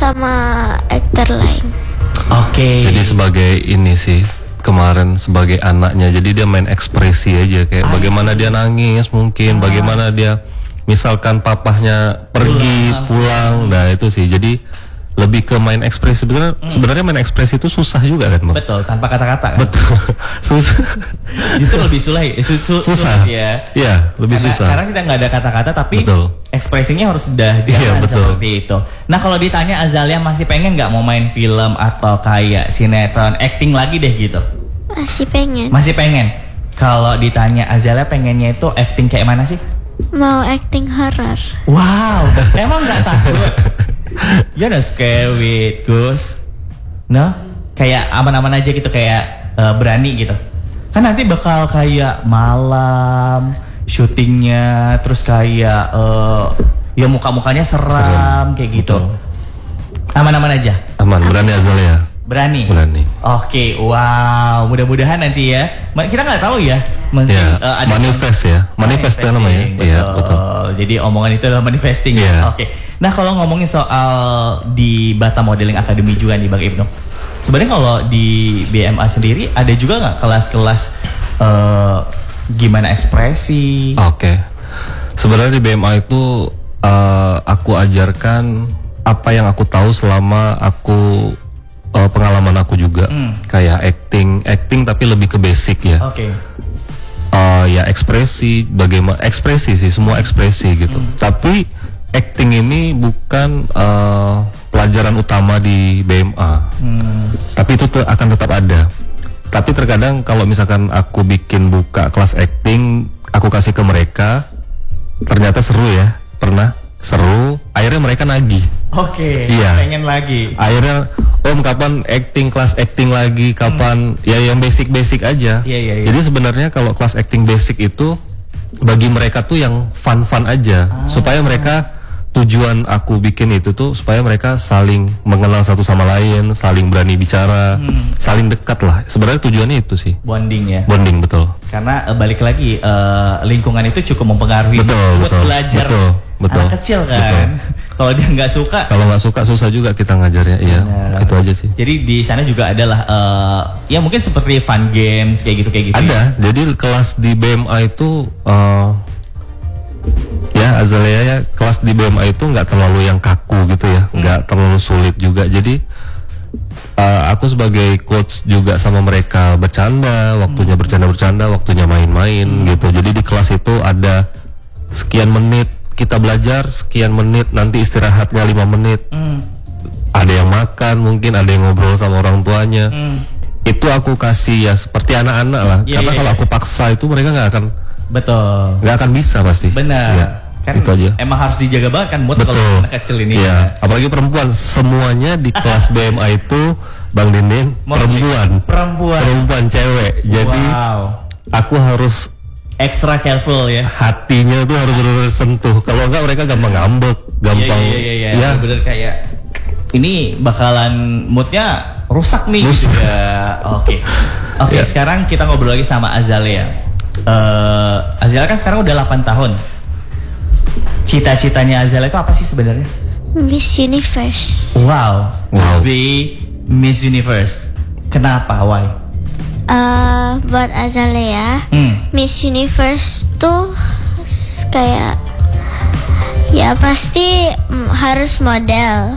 sama aktor lain. Oke. Jadi sebagai ini sih kemarin sebagai anaknya, jadi dia main ekspresi aja kayak bagaimana dia nangis mungkin, bagaimana dia misalkan papahnya pergi pulang, nah itu sih jadi lebih ke main ekspresi. Sebenarnya main ekspresi itu susah juga kan, Bang? Betul, tanpa kata-kata kan? Betul. Susah. Justru lebih susah ya. Iya, lebih susah. Karena kita nggak ada kata-kata tapi betul. Ekspresinya harus sudah jalan seperti itu. Nah, kalau ditanya Azalia masih pengen nggak mau main film atau kayak sinetron, acting lagi deh gitu? Masih pengen. Masih pengen. Kalau ditanya Azalia pengennya itu acting kayak mana sih? Mau acting horror. Wow, emang nggak takut? You're not scared with ghost? No? Kayak aman-aman aja gitu, kayak berani gitu. Kan nanti bakal kayak malam syutingnya, terus kayak ya muka-mukanya seram kayak gitu. Aman-aman aja? Aman, berani Azalia. Berani? Berani. Oke, wow, mudah-mudahan nanti ya. Kita nggak tahu ya. Ya, ada manifest ya, manifest namanya. Iya, betul. Jadi omongan itu adalah manifesting ya. Oke. Nah, kalau ngomongin soal di Batam Modeling Academy juga nih Bang Ibnu. Sebenarnya kalau di BMA sendiri ada juga nggak kelas-kelas gimana ekspresi? Oke. Sebenarnya di BMA itu aku ajarkan apa yang aku tahu selama aku pengalaman aku juga kayak acting tapi lebih ke basic ya. Oke. Ya ekspresi, bagaimana ekspresi sih, semua ekspresi gitu. Tapi acting ini bukan pelajaran utama di BMA. Tapi itu akan tetap ada. Tapi terkadang kalau misalkan aku bikin buka kelas acting, aku kasih ke mereka, ternyata seru ya, pernah seru, akhirnya mereka nagih. Oke, iya. Pengen lagi. Akhirnya, Om kapan kelas acting lagi, kapan ya yang basic aja. Iya. Jadi sebenarnya kalau kelas acting basic itu bagi mereka tuh yang fun aja, supaya mereka tujuan aku bikin itu tuh supaya mereka saling mengenal satu sama lain, saling berani bicara, saling dekat lah. Sebenarnya tujuannya itu sih. Bonding ya. Bonding, betul. Karena balik lagi lingkungan itu cukup mempengaruhi mood belajar anak kecil kan. Kalau dia nggak suka, susah juga kita ngajarnya. Iya, itu aja sih. Jadi di sana juga adalah ya mungkin seperti fun games kayak gitu. Ada. Jadi kelas di BMA itu ya Azalia ya, kelas di BMA itu nggak terlalu yang kaku gitu ya, nggak terlalu sulit juga. Jadi aku sebagai coach juga sama mereka bercanda, waktunya bercanda, waktunya main-main gitu. Jadi di kelas itu ada sekian menit kita belajar, sekian menit nanti istirahatnya 5 menit. Ada yang makan, mungkin ada yang ngobrol sama orang tuanya. Itu aku kasih ya seperti anak-anak lah. Karena kalau aku paksa itu mereka nggak akan. Betul. Nggak akan bisa pasti. Benar. Ya, kan itu aja. Emang harus dijaga banget kan mood kalau anak kecil ini. Iya. Ya. Apalagi perempuan, semuanya di kelas BMA itu Bang Dinding perempuan cewek. Jadi aku harus extra careful ya. Hatinya tuh harus benar-benar sentuh. Kalau enggak mereka gampang ngambek, gampang. Iya. Ya. Bener kayak ini bakalan moodnya rusak nih. Oke. Sekarang kita ngobrol lagi sama Azalia. Azalia kan sekarang udah 8 tahun. Cita-citanya Azalia itu apa sih sebenarnya? Miss Universe. Wow. Be Miss Universe. Kenapa? Why? Buat Azalia, Miss Universe tuh kayak ya pasti harus model.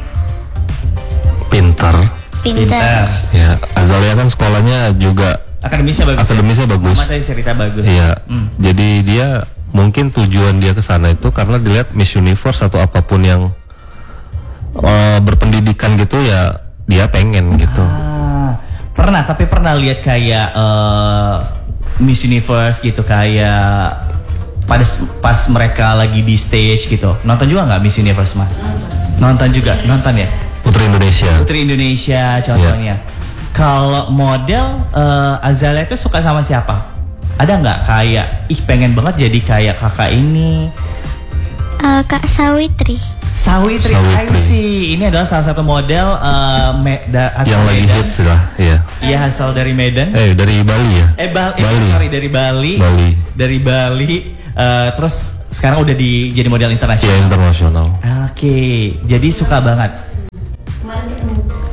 Pintar. Ya, Azalia kan sekolahnya juga akademisnya bagus. Mama tadi cerita bagus. Iya. Jadi dia mungkin tujuan dia ke sana itu karena dilihat Miss Universe atau apapun yang berpendidikan gitu ya, dia pengen gitu. Pernah lihat kayak Miss Universe gitu, kayak pas mereka lagi di stage gitu. Nonton juga nggak Miss Universe mah? Nonton ya. Putri Indonesia contohnya. Kalau model Azalia itu suka sama siapa? Ada nggak kayak pengen banget jadi kayak kakak ini? Kak Sawitri. Sawitri. Ini adalah salah satu model yang lagi hits lah, ya. Iya, asal dari Medan. Dari Bali ya. Dari Bali. Terus sekarang udah jadi model internasional. Iya, internasional. Oke, jadi suka banget.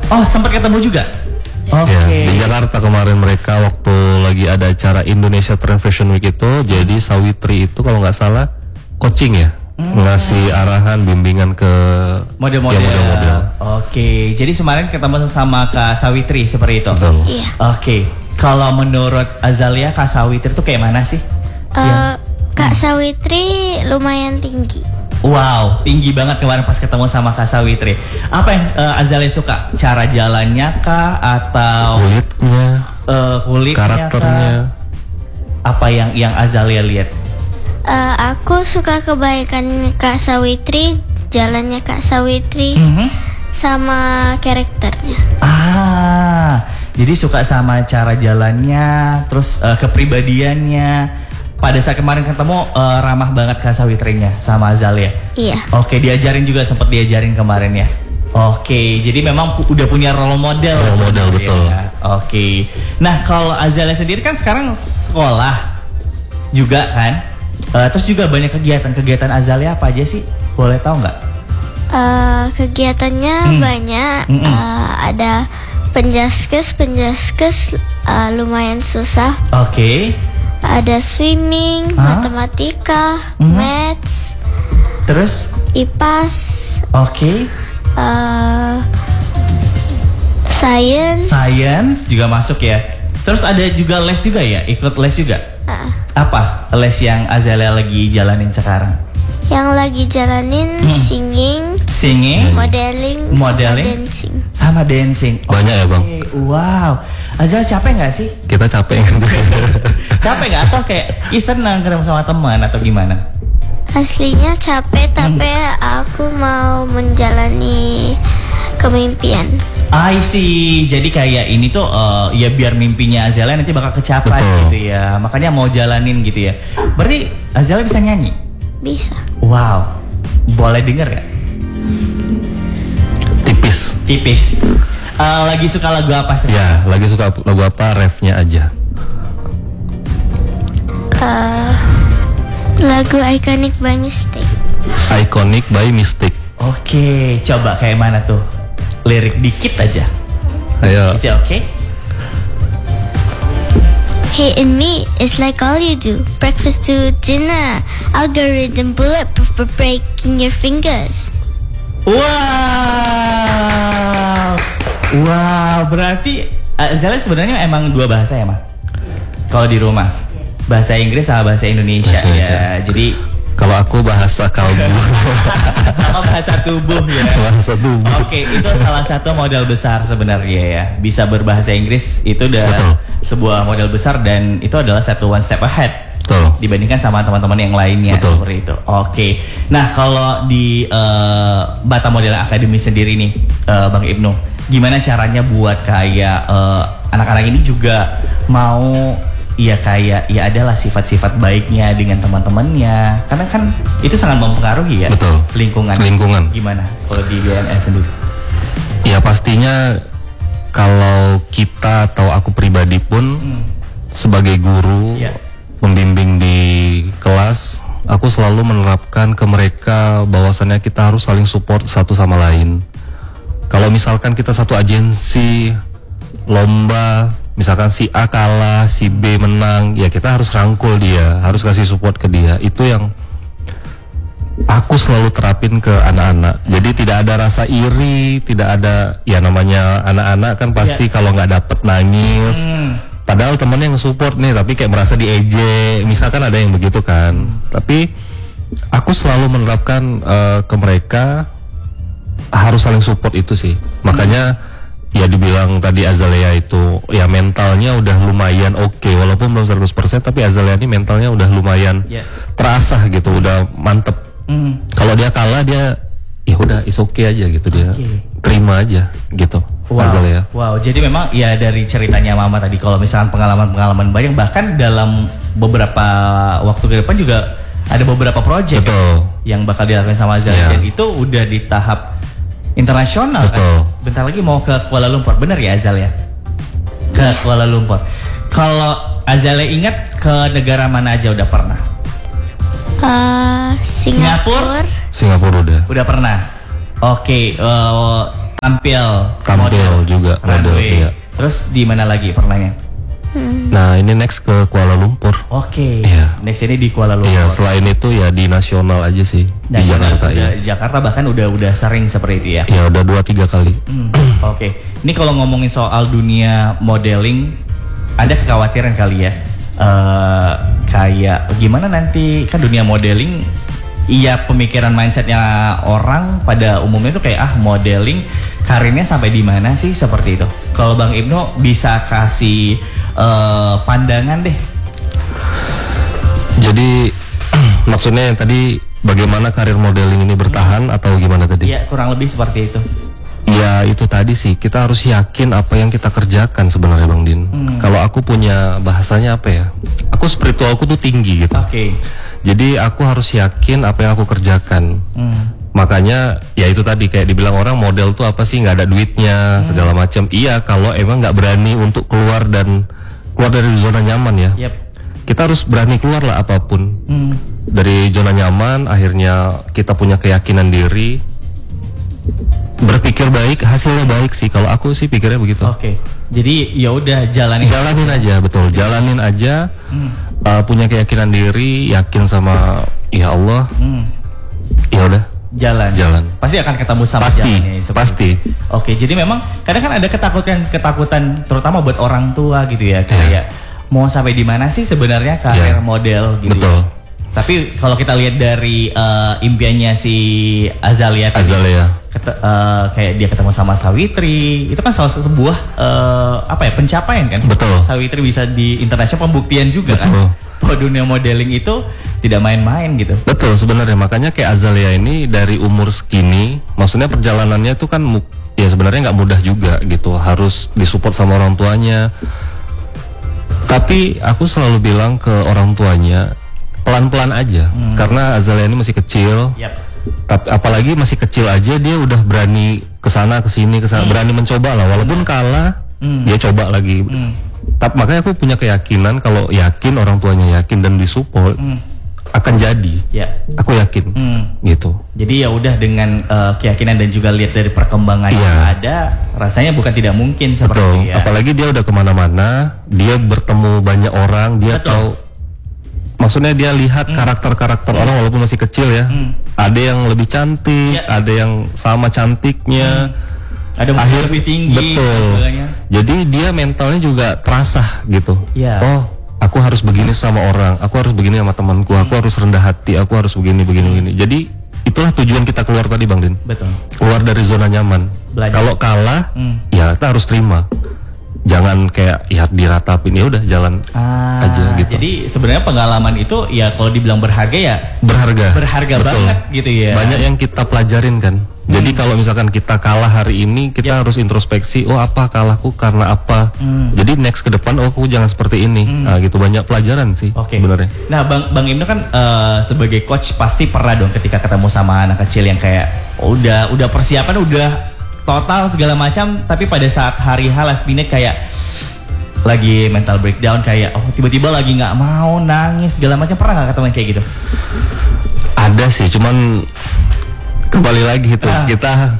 Oh, sempat ketemu juga? Oke. Ya, di Jakarta kemarin mereka waktu lagi ada acara Indonesia Trend Fashion Week itu, jadi Sawitri itu kalau nggak salah coaching ya, ngasih arahan, bimbingan ke model-model. Oke, jadi kemarin ketemu sama Kak Sawitri seperti itu. Betul. Iya. Oke, kalau menurut Azalia Kak Sawitri itu kayak mana sih? Kak Sawitri lumayan tinggi. Wow, tinggi banget kemarin pas ketemu sama Kak Sawitri. Apa yang Azalia suka? Cara jalannya kah atau kulitnya, karakternya? kah? Apa yang Azalia lihat? Aku suka kebaikan Kak Sawitri, jalannya Kak Sawitri, sama karakternya. Jadi suka sama cara jalannya, terus kepribadiannya. Pada saat kemarin ketemu ramah banget Kak Sawitrinya sama Azalia. Iya. Oke, diajarin juga, sempat diajarin kemarin ya. Oke, jadi memang udah punya role model. Role model, betul. Ya. Oke. Nah, kalau Azalia sendiri kan sekarang sekolah juga kan. Terus juga banyak kegiatan Azalia apa aja sih? Boleh tahu nggak? Kegiatannya banyak. Ada penjaskes lumayan susah. Oke. Ada swimming, matematika, maths, terus IPAS. Oke. Science juga masuk ya. Terus ada juga les juga ya? Ikut les juga? Apa les yang Azalia lagi jalanin sekarang? Yang lagi jalanin singing, modeling, sama dancing. Banyak ya Bang? Wow. Azalia capek nggak sih? Kita capek. Capek nggak atau kayak senang ketemu sama teman atau gimana? Aslinya capek, tapi aku mau menjalani kemimpian. I see. Jadi kayak ini tuh ya biar mimpinya Azalia nanti bakal kecapai gitu ya. Makanya mau jalanin gitu ya. Berarti Azalia bisa nyanyi? Bisa. Wow. Boleh denger gak? Tipis. Lagi suka lagu apa sih? Ya, lagi suka lagu apa? Refnya aja. Lagu Iconic by Mystic. Iconic by Mystic. Oke, coba kayak mana tuh? Lirik dikit aja. Ayo. Is it okay? Hey and me, it's like all you do. Breakfast to dinner. Algorithm bulletproof for breaking your fingers. Wow, berarti Azalia sebenarnya emang dua bahasa ya, Ma? Kalau di rumah? Bahasa Inggris sama bahasa Indonesia ya. Jadi kalau aku bahasa kalbu. sama bahasa tubuh ya. Bahasa tubuh. Oke, itu salah satu modal besar sebenarnya ya. Bisa berbahasa Inggris itu udah sebuah modal besar dan itu adalah one step ahead. Betul. Dibandingkan sama teman-teman yang lainnya. Betul. Seperti itu. Oke. Nah, kalau di Batam Model Academy sendiri nih, Bang Ibnu, gimana caranya buat kayak anak-anak ini juga mau kayak adalah sifat-sifat baiknya dengan teman-temannya, karena kan itu sangat mempengaruhi ya. Betul. lingkungan. Gimana kalau di BNN sendiri? Ya pastinya kalau kita atau aku pribadi pun sebagai guru pembimbing di kelas, aku selalu menerapkan ke mereka bahwasannya kita harus saling support satu sama lain. Kalau misalkan kita satu agensi lomba, misalkan si A kalah, si B menang, ya kita harus rangkul dia, harus kasih support ke dia. Itu yang aku selalu terapin ke anak-anak. Jadi tidak ada rasa iri, tidak ada, ya namanya anak-anak kan pasti kalau nggak dapet nangis. Padahal temennya yang support nih, tapi kayak merasa diejek, misalkan ada yang begitu kan. Tapi aku selalu menerapkan ke mereka harus saling support itu sih. Makanya ya dibilang tadi Azalia itu ya mentalnya udah lumayan oke, walaupun belum 100%, tapi Azalia ini mentalnya udah lumayan terasah gitu, udah mantep. Kalau dia kalah dia ya udah is okay aja gitu, dia terima aja gitu. Azalia. Wow, jadi memang ya dari ceritanya Mama tadi, kalau misalkan pengalaman-pengalaman banyak, bahkan dalam beberapa waktu ke depan juga ada beberapa project yang bakal dilakukan sama Azalia, dan itu udah di tahap internasional kan. Bentar lagi mau ke Kuala Lumpur, bener ya Azalia? Ke Kuala Lumpur. Kalau Azalia ingat ke negara mana aja udah pernah? Singapura udah pernah. Oke, tampil juga model, runway. iya. Terus di mana lagi pernahnya? Nah ini next ke Kuala Lumpur. Oke. Iya. Next ini di Kuala Lumpur. Iya, selain itu ya di nasional aja sih, di Jakarta ya. Di Jakarta bahkan udah sering seperti itu ya. Ya udah 2-3 kali. Oke. Ini kalau ngomongin soal dunia modeling, ada kekhawatiran kali ya. Kayak gimana nanti kan dunia modeling, iya pemikiran mindsetnya orang pada umumnya tuh kayak modeling karirnya sampai di mana sih seperti itu. Kalau Bang Ibnu bisa kasih pandangan deh. Jadi maksudnya yang tadi bagaimana karir modeling ini bertahan atau gimana tadi? Iya, kurang lebih seperti itu. Ya itu tadi sih, kita harus yakin apa yang kita kerjakan sebenarnya Bang Din. Kalau aku punya bahasanya apa ya? Aku spiritualku tuh tinggi gitu. Oke. Jadi aku harus yakin apa yang aku kerjakan. Makanya ya itu tadi kayak dibilang orang model tuh apa sih, nggak ada duitnya segala macam. Iya kalau emang nggak berani untuk keluar dari zona nyaman ya. Yep. Kita harus berani keluar lah apapun dari zona nyaman. Akhirnya kita punya keyakinan diri, berpikir baik, hasilnya baik sih. Kalau aku sih pikirnya begitu. Oke. Jadi ya udah jalanin aja, betul. Jalanin aja. Punya keyakinan diri, yakin sama ya Allah. Ya udah. Jalan. Pasti akan ketemu sama Pasti. jalannya. Pasti. Oke. Jadi memang kadang kan ada ketakutan terutama buat orang tua gitu ya. Kayak mau sampai di mana sih sebenarnya karir model gitu. Betul. Ya. Tapi kalau kita lihat dari impiannya si Azalia tadi, kayak dia ketemu sama Sawitri, itu kan salah satu sebuah pencapaian kan. Betul. Sawitri bisa di internasional, pembuktian juga. Betul. Kan. Bahwa dunia modeling itu tidak main-main gitu. Betul sebenarnya, makanya kayak Azalia ini dari umur segini, maksudnya perjalanannya itu kan ya sebenarnya nggak mudah juga gitu, harus disupport sama orang tuanya. Tapi aku selalu bilang ke orang tuanya, pelan-pelan aja, karena Azalia ini masih kecil. Tapi apalagi masih kecil aja dia udah berani kesana kesini berani mencoba lah, walaupun kalah dia coba lagi. Tapi makanya aku punya keyakinan kalau yakin orang tuanya yakin dan disupport akan jadi. Aku yakin gitu. Jadi ya udah dengan keyakinan dan juga lihat dari perkembangan yang ada, rasanya bukan tidak mungkin seperti itu ya. Apalagi dia udah kemana-mana, dia bertemu banyak orang, dia tahu. Maksudnya dia lihat karakter-karakter orang walaupun masih kecil ya. Ada yang lebih cantik, ada yang sama cantiknya. Ada yang lebih tinggi. Betul. Jadi dia mentalnya juga terasa gitu. Oh, aku harus begini sama orang, aku harus begini sama temanku, aku harus rendah hati, aku harus begini. Jadi itulah tujuan kita keluar tadi Bang Din. Betul. Keluar dari zona nyaman. Kalau kalah, ya kita harus terima. Jangan kayak ya diratapin, ya udah jalan aja gitu. Jadi sebenarnya pengalaman itu ya kalau dibilang berharga ya berharga banget gitu ya. Banyak yang kita pelajarin kan. Jadi kalau misalkan kita kalah hari ini, kita harus introspeksi, oh apa kalahku karena apa. Jadi next ke depan, oh aku jangan seperti ini. Nah gitu, banyak pelajaran sih sebenarnya. Nah Bang Ibnu kan sebagai coach pasti pernah dong ketika ketemu sama anak kecil yang kayak udah persiapan udah total segala macam, tapi pada saat hari H last minute kayak lagi mental breakdown, kayak tiba-tiba lagi nggak mau, nangis segala macam, pernah nggak ketemu kayak gitu? Ada sih, cuman kembali lagi itu kita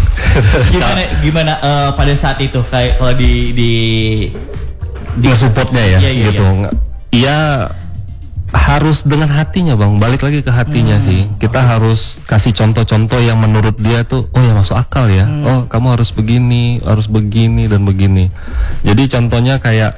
gimana pada saat itu kayak kalau di supportnya ya gitu. Iya harus dengan hatinya Bang, balik lagi ke hatinya sih. Kita harus kasih contoh-contoh yang menurut dia tuh oh ya masuk akal ya. Oh kamu harus begini dan begini. Jadi contohnya kayak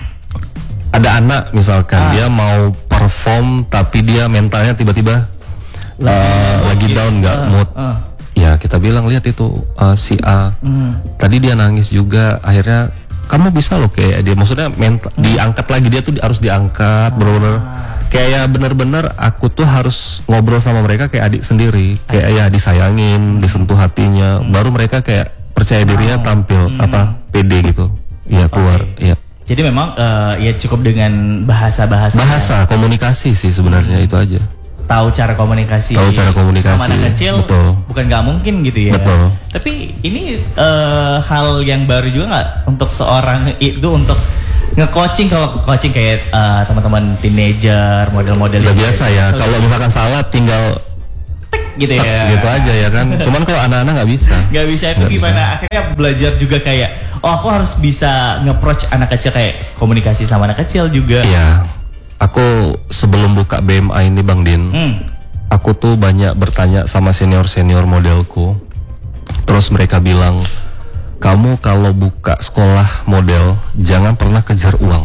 ada anak misalkan dia mau perform tapi dia mentalnya tiba-tiba lagi down, nggak mood. Ya kita bilang lihat itu si A tadi dia nangis juga, akhirnya kamu bisa loh kayak dia, maksudnya diangkat lagi, dia tuh harus diangkat bener-bener kayak bener-bener aku tuh harus ngobrol sama mereka kayak adik sendiri, kayak ya disayangin, disentuh hatinya, baru mereka kayak percaya dirinya tampil pede gitu ya keluar. Ya jadi memang ya cukup dengan bahasa komunikasi sih sebenarnya, itu aja. Tahu cara komunikasi sama anak kecil, bukan nggak mungkin gitu ya. Betul. Tapi ini hal yang baru juga nggak untuk seorang itu untuk nge-coaching, kalau coaching kayak teman-teman teenager, model-model udah biasa ya. Kalau misalkan salah tinggal gitu ya. Gitu aja ya kan. Cuman kalau anak-anak nggak bisa. Nggak bisa itu Nggak gimana? bisa. Akhirnya belajar juga kayak, oh aku harus bisa nge-approach anak kecil kayak komunikasi sama anak kecil juga. Iya. Aku sebelum buka BMA ini Bang Din, aku tuh banyak bertanya sama senior-senior modelku. Terus mereka bilang, kamu kalau buka sekolah model jangan pernah kejar uang.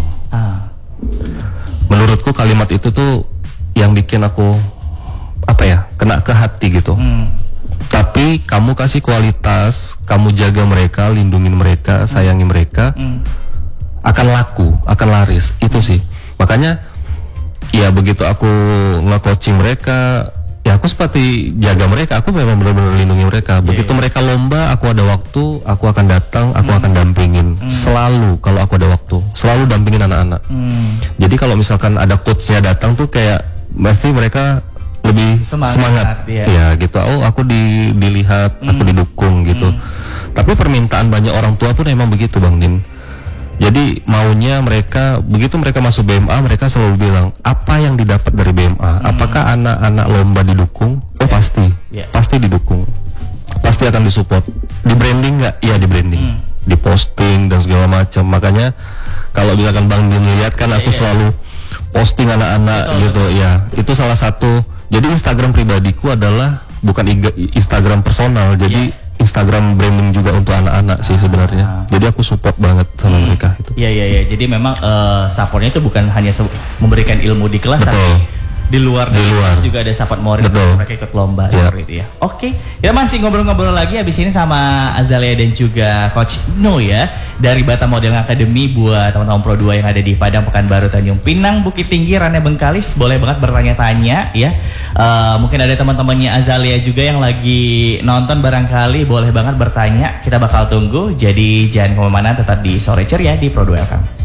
Menurutku kalimat itu tuh yang bikin aku kena ke hati gitu. Tapi kamu kasih kualitas, kamu jaga mereka, lindungin mereka, sayangi mereka, akan laku, akan laris. Itu sih. Makanya ya begitu aku nge-coaching mereka, ya aku seperti jaga mereka, aku memang benar-benar lindungi mereka. Begitu mereka lomba, aku ada waktu, aku akan datang, aku akan dampingin. Selalu kalau aku ada waktu, selalu dampingin anak-anak. Jadi kalau misalkan ada coachnya datang tuh kayak pasti mereka lebih semangat. Ya gitu. Oh, aku dilihat, aku didukung gitu. Tapi permintaan banyak orang tua pun emang begitu Bang Din. Jadi maunya mereka, begitu mereka masuk BMA, mereka selalu bilang, apa yang didapat dari BMA? Apakah anak-anak lomba didukung? Oh pasti, pasti didukung, pasti akan disupport. Di branding nggak? Iya di branding, di posting dan segala macam. Makanya kalau misalkan Bang Din lihat kan aku selalu posting anak-anak gitu. Ya itu salah satu. Jadi Instagram pribadiku adalah bukan Instagram personal, jadi Instagram branding juga untuk anak-anak sih sebenarnya. Jadi aku support banget sama mereka itu. Iya. Jadi memang supportnya itu bukan hanya memberikan ilmu di kelas, tapi di luar juga ada support moral. Mereka ikut lomba seperti itu ya. Oke, kita masih ngobrol-ngobrol lagi habis ini sama Azalea dan juga Coach No ya, dari Batam Modeling Academy buat teman-teman Pro 2 yang ada di Padang, Pekanbaru, Tanjung Pinang, Bukit Tinggi, Rane, Bengkalis. Boleh banget bertanya-tanya ya. Mungkin ada teman-temannya Azalea juga yang lagi nonton barangkali, boleh banget bertanya. Kita bakal tunggu. Jadi jangan kemana-mana, tetap di Sore Ceria di Pro 2 FM.